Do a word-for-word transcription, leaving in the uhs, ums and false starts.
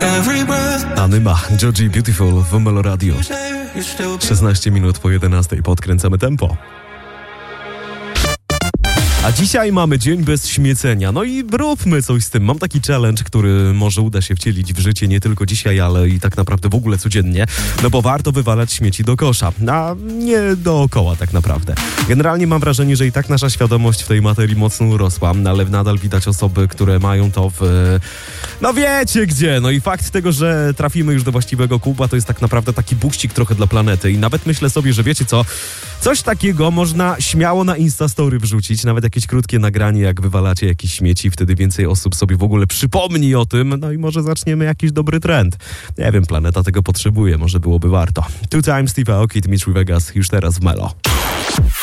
Anyma, Joji Beautiful w Melo Radio. szesnaście minut po jedenastej podkręcamy tempo. A dzisiaj mamy dzień bez śmiecenia. No i róbmy coś z tym. Mam taki challenge, który może uda się wcielić w życie nie tylko dzisiaj, ale i tak naprawdę w ogóle codziennie. No bo warto wywalać śmieci do kosza, a nie dookoła tak naprawdę. Generalnie mam wrażenie, że i tak nasza świadomość w tej materii mocno urosła, ale nadal widać osoby, które mają to w... No wiecie gdzie. No i fakt tego, że trafimy już do właściwego kubła, to jest tak naprawdę taki buścik trochę dla planety. I nawet myślę sobie, że wiecie co? Coś takiego można śmiało na Instastory wrzucić, nawet jakieś krótkie nagranie, jak wywalacie jakieś śmieci, wtedy więcej osób sobie w ogóle przypomni o tym, no i może zaczniemy jakiś dobry trend. Nie wiem, planeta tego potrzebuje, może byłoby warto. Two Times Steve Aoki, Dimitri Vegas, już teraz w Melo.